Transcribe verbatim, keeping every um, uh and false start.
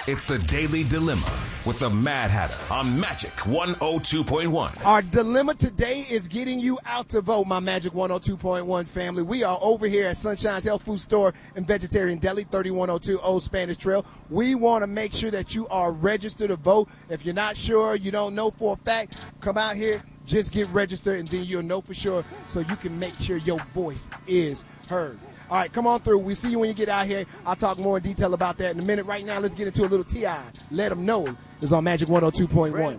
It's the Daily Dilemma with the Mad Hatter on Magic one oh two point one. Our dilemma today is getting you out to vote, my Magic one oh two point one family. We are over here at Sunshine's Health Food Store and Vegetarian Deli, thirty-one oh two Old Spanish Trail. We want to make sure that you are registered to vote. If you're not sure, you don't know for a fact, come out here, just get registered, and then you'll know for sure so you can make sure your voice is heard. All right, come on through. We see you when you get out here. I'll talk more in detail about that in a minute. Right now, let's get into a little T I. Let them know. It's on Magic one oh two point one.